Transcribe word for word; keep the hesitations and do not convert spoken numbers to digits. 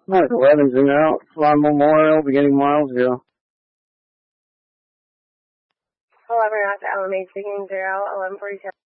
Alright, eleven's in out. Fly Memorial, beginning miles, yeah. eleven, that's L M H, beginning zero, eleven forty-seven.